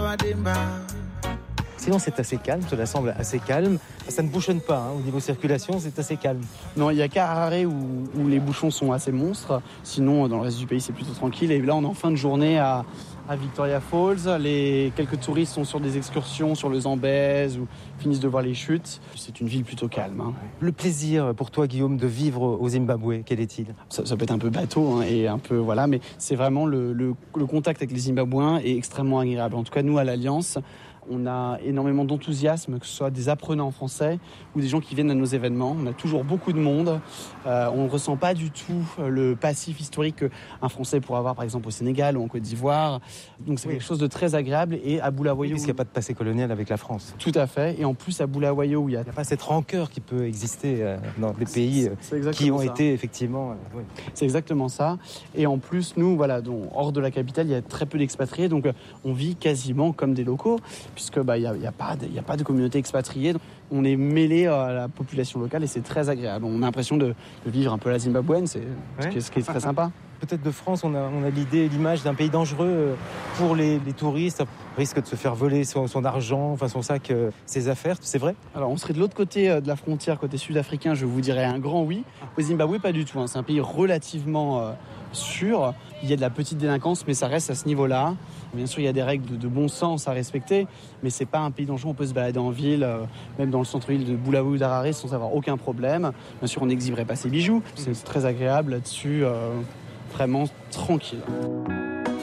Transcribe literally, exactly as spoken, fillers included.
Sinon, c'est assez calme, cela semble assez calme. Ça ne bouchonne pas, hein. Au niveau circulation, c'est assez calme. Non, il n'y a qu'à Harare où, où les bouchons sont assez monstres. Sinon, dans le reste du pays, c'est plutôt tranquille. Et là, on est en fin de journée à, à Victoria Falls. Les, quelques touristes sont sur des excursions sur le Zambèze ou finissent de voir les chutes. C'est une ville plutôt calme, hein. Le plaisir pour toi, Guillaume, de vivre au Zimbabwe, quel est-il ? ça, ça peut être un peu bateau, hein, et un peu voilà, mais c'est vraiment le, le, le contact avec les Zimbabwéens est extrêmement agréable. En tout cas, nous, à l'Alliance, on a énormément d'enthousiasme, que ce soit des apprenants français ou des gens qui viennent à nos événements. On a toujours beaucoup de monde. Euh, on ne ressent pas du tout le passif historique qu'un Français pourrait avoir, par exemple, au Sénégal ou en Côte d'Ivoire. Donc c'est oui. quelque chose de très agréable. Et à Bulawayo... Oui, parce qu'il n'y a pas de passé colonial avec la France. Tout à fait. Et en plus, à Bulawayo, où il n'y a... Il n'y a pas cette rancœur qui peut exister dans des pays qui ont ça. été, effectivement... Oui. C'est exactement ça. Et en plus, nous, voilà, donc, hors de la capitale, il y a très peu d'expatriés. Donc on vit quasiment comme des locaux, puisque bah, il n'y a, y a, pas de, y a pas de communauté expatriée. Donc, on est mêlé à la population locale et c'est très agréable. On a l'impression de, de vivre un peu la zimbabwéenne, c'est ouais. ce, qui est, ce qui est très sympa. Peut-être de France, on a, on a l'idée, l'image d'un pays dangereux pour les, les touristes, risque de se faire voler son, son argent, enfin son sac, euh, ses affaires, c'est vrai ? Alors on serait de l'autre côté de la frontière, côté sud-africain, je vous dirais un grand oui. Au Zimbabwe, pas du tout, hein. C'est un pays relativement euh, sûr. Il y a de la petite délinquance, mais ça reste à ce niveau-là. Bien sûr, il y a des règles de, de bon sens à respecter, mais c'est pas un pays dangereux. On peut se balader en ville, euh, même dans le centre-ville de Bulawayo ou d'Harare, sans avoir aucun problème. Bien sûr, on n'exhiberait pas ses bijoux. C'est très agréable là-dessus. Euh, Vraiment tranquille.